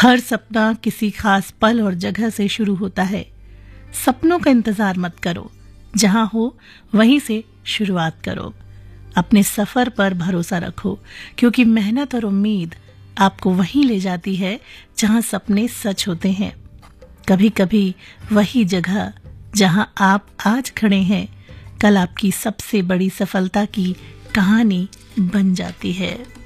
हर सपना किसी खास पल और जगह से शुरू होता है। सपनों का इंतजार मत करो, जहां हो वहीं से शुरुआत करो। अपने सफर पर भरोसा रखो, क्योंकि मेहनत और उम्मीद आपको वहीं ले जाती है जहां सपने सच होते हैं। कभी कभी वही जगह जहां आप आज खड़े हैं, कल आपकी सबसे बड़ी सफलता की कहानी बन जाती है।